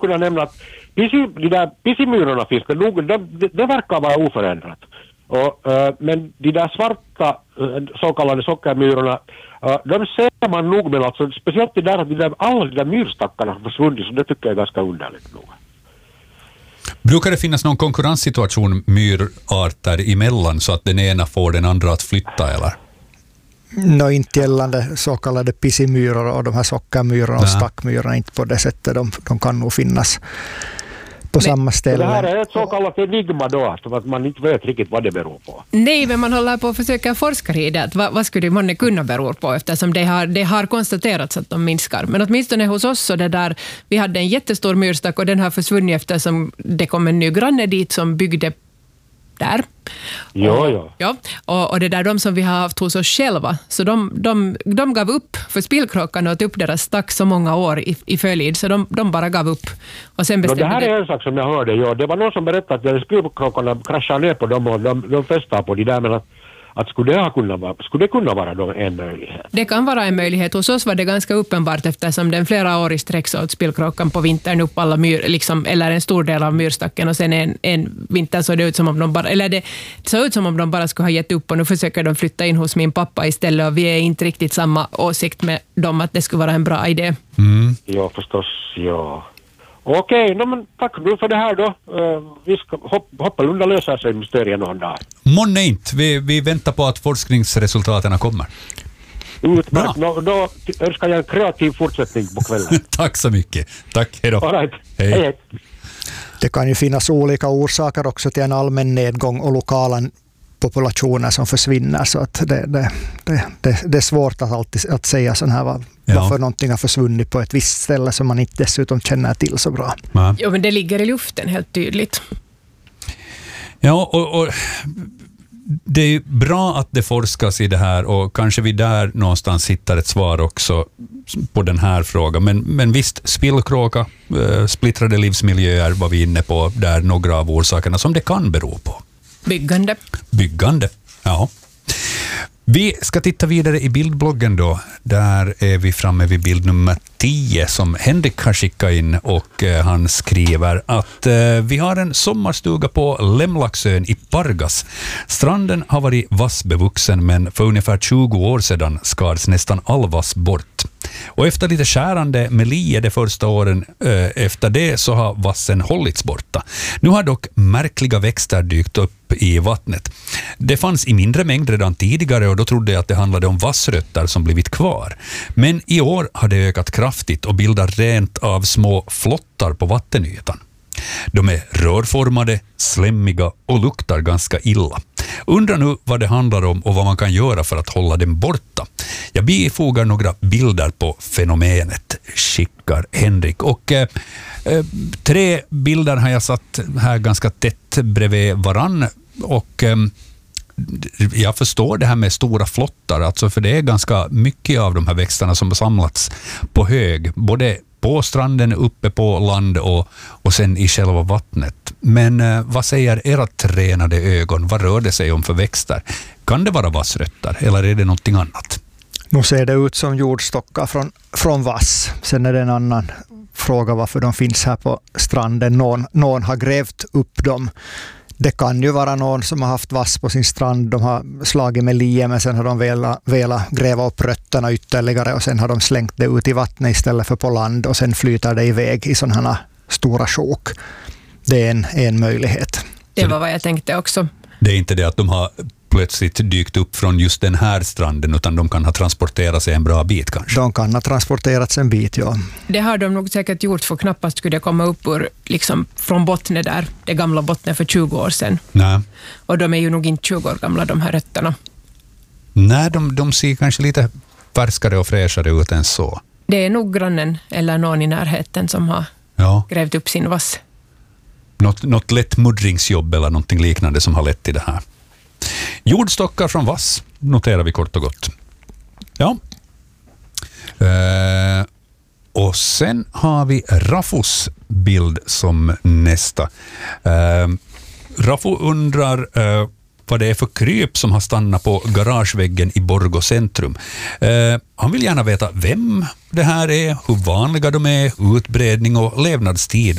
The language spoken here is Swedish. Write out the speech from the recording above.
kunna nämna att de där pissimyrorna finns det nog, det verkar vara oförändrat. Men de där svarta så kallade sockermyrorna, de ser man nog, men alltså speciellt det där att alla de där myrstackarna har försvunnit, så det tycker jag är ganska underligt nog. Brukar det finnas någon konkurrenssituation myrarter emellan så att den ena får den andra att flytta, eller? Inte gällande så kallade pissimyror och de här sockermyrorna och stackmyrorna, inte på det sättet. De kan nog finnas på samma ställe. Det här är ett så kallat enigma då, att man inte vet riktigt vad det beror på. Nej, men man håller på att försöka forska i det. Vad skulle det kunna bero på, eftersom det har konstaterats att de minskar. Men åtminstone hos oss så vi hade en jättestor myrstack och den har försvunnit eftersom det kom en ny granne dit som byggde där. Ja. Och det där, de som vi har haft hos oss själva, så de gav upp för spillkråkan och åt upp deras stack så många år i följd, så de bara gav upp. Och sen bestämde det här är en sak som jag hörde, det var någon som berättade att spillkråkorna kraschade ner på dem och de fästar på de där, men att skulle det kunna vara då en möjlighet? Det kan vara en möjlighet. Hos oss var det ganska uppenbart eftersom den flera år i sträck så åt spillkråkan på vintern upp alla eller en stor del av myrstacken, och sen en vinter så det ut som om det såg ut som om de bara skulle ha gett upp, och nu försöker de flytta in hos min pappa istället, och vi är inte riktigt samma åsikt med dem att det skulle vara en bra idé. Ja, förstås, ja. Okej, men tack nu för det här då. Vi ska hoppa lösa sig mysterien någon dag. Månne inte. Vi väntar på att forskningsresultaten kommer. Utmärkt. Då önskar jag en kreativ fortsättning på kvällen. Tack så mycket. Tack, hej då. All right. Hej. Det kan ju finnas olika orsaker också till en allmän nedgång och lokala populationer som försvinner, så att det är svårt att säga sån här varför någonting har försvunnit på ett visst ställe som man inte dessutom känner till så bra. Ja, men det ligger i luften helt tydligt. Ja, och det är bra att det forskas i det här, och kanske vi där någonstans hittar ett svar också på den här frågan. Men visst, spillkråka, splittrade livsmiljöer var vi inne på, där några av orsakerna som det kan bero på. Byggande, ja. Vi ska titta vidare i bildbloggen då. Där är vi framme vid bild nummer 10 som Henrik har skickat in, och han skriver att vi har en sommarstuga på Lemlaxön i Pargas. Stranden har varit vassbevuxen, men för ungefär 20 år sedan skars nästan all vass bort. Och efter lite skärande med lie de första åren efter det så har vassen hållits borta. Nu har dock märkliga växter dykt upp i vattnet. Det fanns i mindre mängd redan tidigare, och då trodde jag att det handlade om vassrötter som blivit kvar. Men i år har det ökat kraftigt och bildar rent av små flottar på vattenytan. De är rörformade, slemmiga och luktar ganska illa. Undrar nu vad det handlar om och vad man kan göra för att hålla dem borta. Jag bifogar några bilder på fenomenet, skickar Henrik. Och 3 bilder har jag satt här ganska tätt bredvid varann, och jag förstår det här med stora flottar, alltså, för det är ganska mycket av de här växterna som har samlats på hög, både på stranden, uppe på land och sen i själva vattnet. Men vad säger era tränade ögon? Vad rör det sig om för växter? Kan det vara vassrötter eller är det någonting annat? Nu ser det ut som jordstockar från vass. Sen är det en annan fråga varför de finns här på stranden. Någon har grävt upp dem. Det kan ju vara någon som har haft vass på sin strand. De har slagit med lie, men sen har de velat gräva upp rötterna ytterligare, och sen har de slängt det ut i vattnet istället för på land, och sen flyter det iväg i sådana här stora sjok. Det är en möjlighet. Det var vad jag tänkte också. Det är inte det att de har plötsligt dykt upp från just den här stranden, utan de kan ha transporterat sig en bra bit kanske. De kan ha transporterats en bit, ja. Det har de nog säkert gjort, för knappast skulle det komma upp ur, liksom, från bottnet där, det gamla bottnet för 20 år sedan. Nej. Och de är ju nog inte 20 år gamla, de här rötterna. Nej, de ser kanske lite färskare och fräschare ut än så. Det är nog grannen eller någon i närheten som har grävt upp sin vass. Något lätt muddringsjobb eller någonting liknande som har lett till det här. Jordstockar från vass noterar vi kort och gott. Ja. Och sen har vi Rafus bild som nästa. Rafu undrar vad det är för kryp som har stannat på garageväggen i Borgå centrum. Han vill gärna veta vem det här är, hur vanliga de är, utbredning och levnadstid.